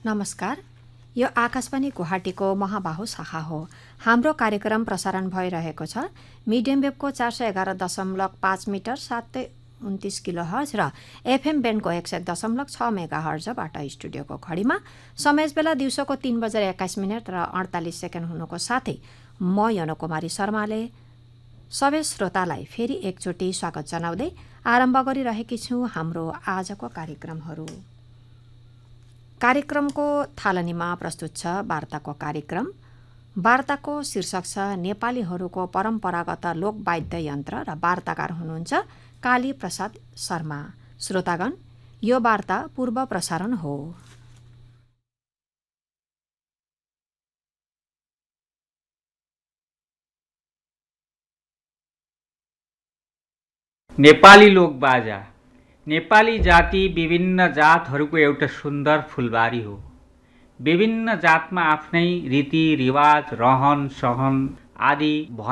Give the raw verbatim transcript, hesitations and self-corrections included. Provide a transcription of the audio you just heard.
नमस्कार, यो आकाशवाणी गुवाहाटीको महाबाहु शाखा हो। हाम्रो कार्यक्रम प्रसारण भइरहेको छ मिडियम वेभको चार सय एघार दशमलव पाँच मिटर सात सय उन्तिस किलो हर्ज र एफएम ब्यान्डको एक सय दशमलव छ मेगा हर्जबाट स्टुडियोको घडीमा समय बेला दिउँसोको तीन बजेर एक्काइस मिनट र अडतालिस सेकेन्ड हुनुको साथै म यनो कुमारी शर्माले सबै श्रोतालाई फेरि एकचोटि स्वागत जनाउँदै आरम्भ गरिरहेकी छु हाम्रो आजको कार्यक्रमहरू। कार्यक्रमको थालनीमा प्रस्तुत छ वार्ताको कार्यक्रम। वार्ताको शीर्षक छ नेपालीहरूको परम्परागत लोकवाद्य यन्त्र र वार्ताकार हुनुहुन्छ काली प्रसाद शर्मा। श्रोतागण, यो वार्ता पूर्व प्रसारण हो। नेपाली लोकबाजा नेपाली जाति विभिन्न जातहरूको एउटा सुन्दर फुलबारी हो। विभिन्न जातमा आफ्नै रीति रिवाज, रहन सहन आदि